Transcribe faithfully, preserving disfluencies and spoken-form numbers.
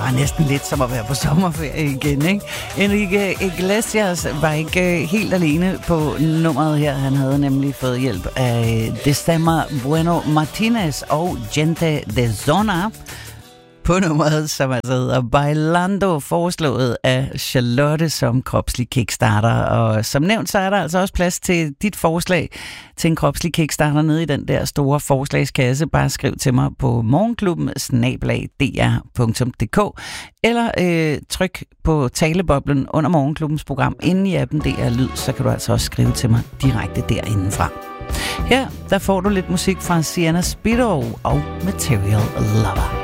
var næsten lidt som at være på sommerferie igen, ikke? Enrique Iglesias var ikke helt alene på nummeret her. Han havde nemlig fået hjælp af Destemmer Bueno Martinez og Gente de Zona på nummeret, som altså hedder Bailando, foreslået af Charlotte som kropslig kickstarter. Og som nævnt, så er der altså også plads til dit forslag til en kropslig kickstarter nede i den der store forslagskasse. Bare skriv til mig på morgenklubben snabel-a d r punktum d k eller øh, tryk på taleboblen under morgenklubbens program inde i appen D R Lyd, så kan du altså også skrive til mig direkte derindefra. Her der får du lidt musik fra Sienna Spiro og Material Lover.